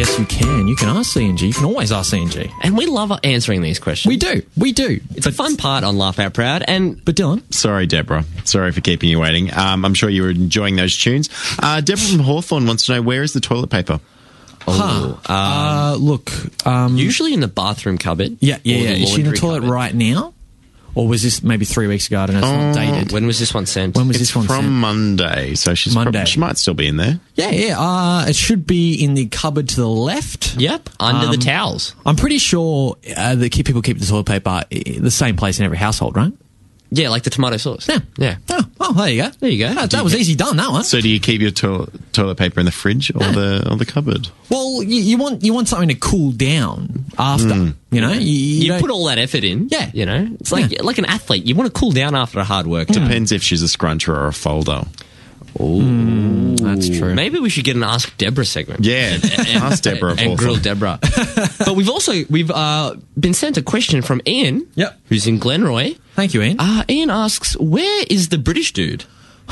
Yes, you can. You can ask CNG. You can always ask CNG. And we love answering these questions. We do. We do. It's a fun part on Laugh Out Proud. But Dylan? Sorry, Deborah. Sorry for keeping you waiting. I'm sure you were enjoying those tunes. Deborah from Hawthorne wants to know, where is the toilet paper? Look. Usually in the bathroom cupboard. Yeah. Or the Is she in the laundry toilet cupboard. right now? Or was this maybe 3 weeks ago? I don't know. It's not dated. When was this one sent? When was It's this one from sent? Monday, so she's Monday. she might still be in there. Yeah. It should be in the cupboard to the left. Yep, under the towels. I'm pretty sure that people keep the toilet paper the same place in every household, right? Yeah, like the tomato sauce. Yeah. Oh, there you go. There you go. That was easy done, that one. So do you keep your toilet paper in the fridge or the cupboard? Well, you want something to cool down after, you know? You don't- put all that effort in. Yeah. You know? It's like an athlete. You want to cool down after a hard workout. Depends if she's a scruncher or a folder. That's true. Maybe we should get an Ask Deborah segment. Yeah, ask Deborah. And grill Deborah. But we've been sent a question from Ian, Yep. who's in Glenroy. Thank you, Ian. Ian asks, where is the British dude?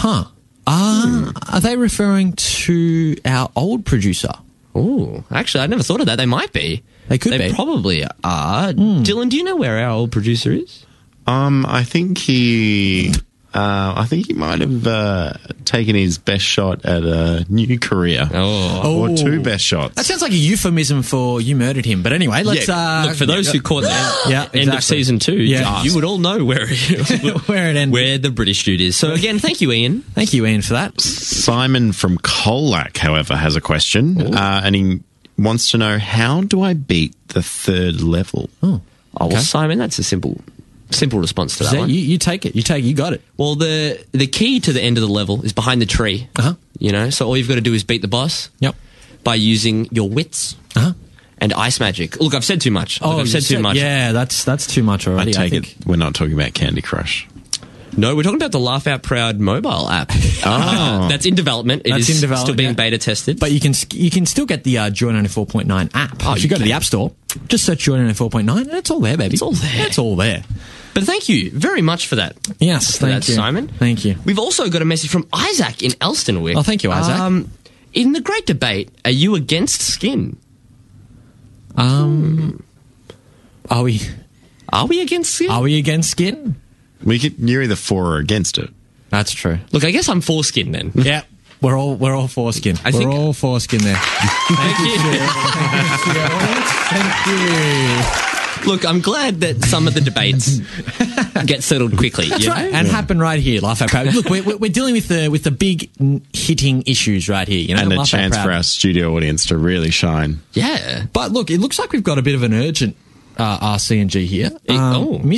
Are they referring to our old producer? Oh, actually, I never thought of that. They might be. They could be. They probably are. Dylan, do you know where our old producer is? I think he might have taken his best shot at a new career. Or two best shots. That sounds like a euphemism for you murdered him. But anyway, let's... Look, for those who caught the end of exactly. season 2, you would all know where Where it ended. where the British dude is. So again, thank you, Ian. Thank you, Ian, for that. Simon from Colac, however, has a question, and he wants to know, how do I beat the third level? Oh, well, Simon, that's a simple response to that one. You take it. You got it. Well, the key to the end of the level is behind the tree. You know, so all you've got to do is beat the boss. Yep. By using your wits. And ice magic. Look, I've said too much. I've said too much. Yeah, that's too much I already. take think. it we're not talking about Candy Crush. No, we're talking about the Laugh Out Proud mobile app. That's in development. It is still being beta tested. But you can still get the Joy 94.9 app. If you go to the App Store, just search Joy 94.9 and it's all there, baby. It's all there. It's all there. But thank you very much for that. Yes, thank you. Simon. Thank you. We've also got a message from Isaac in Elstonwick. Oh, thank you, Isaac. In the great debate, are you against skin? Are we against skin? Are we against skin? You're either for or against it. That's true. Look, I guess I'm for skin then. Yeah. We're all for skin. We're all for skin there. Thank you. Thank you. Look, I'm glad that some of the debates get settled quickly. That's you right. know? And happen right here, Laugh Out Proud. Look, we're dealing with the big hitting issues right here. You know, And a Laugh Out chance Proud. for our studio audience to really shine. Yeah. But look, it looks like we've got a bit of an urgent RC&G here.